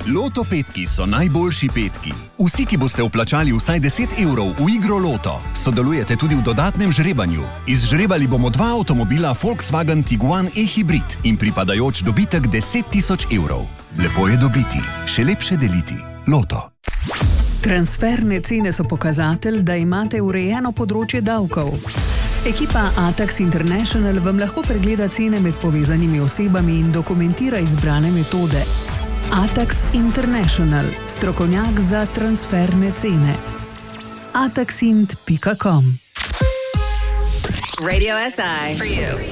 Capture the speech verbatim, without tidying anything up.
Loto petki so najboljši petki. Vsi, ki boste vplačali vsaj deset evrov v igro Loto, sodelujete tudi v dodatnem žrebanju. Izžrebali bomo dva avtomobila Volkswagen Tiguan e-hybrid in pripadajoč dobitek deset tisoč evrov. Lepo je dobiti, še lepše deliti. Loto. Transferne cene so pokazatelj, da imate urejeno področje davkov. Ekipa Atax International vam lahko pregleda cene med povezanimi osebami in dokumentira izbrane metode. Atax International, strokovnjak za transferne cene. ataxint pika com Radio S I for you.